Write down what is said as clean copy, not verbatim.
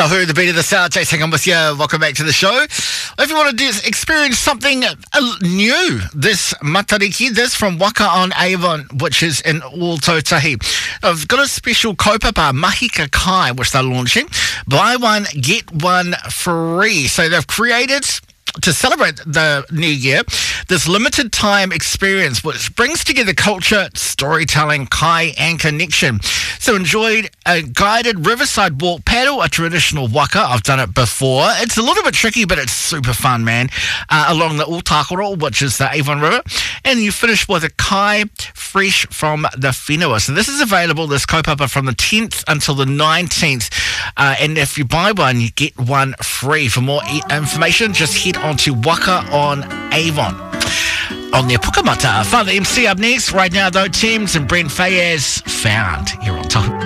Tahu, the beat of the sound, Jason, I'm with you. Welcome back to the show. If you want to experience something new this matariki, this from Waka on Avon, which is in Ōtautahi. I've got a special kaupapa, Mahika Kai, which they're launching. Buy one, get one free. So they've created, to celebrate the new year, this limited time experience which brings together culture, storytelling, kai and connection. So enjoy a guided riverside walk, paddle a traditional waka. I've done it before. It's a little bit tricky, but it's super fun, man. Along the Ōtākaro, which is the Avon River. And you finish with a kai fresh from the whenua. So this is available, this kaupapa, from the 10th until the 19th. And if you buy one, you get one free. For more information, just head on to Waka on Avon. On their Pukamata. Father MC up next. Right now, though, Thames and Brent Fayez, Found here on Tahu.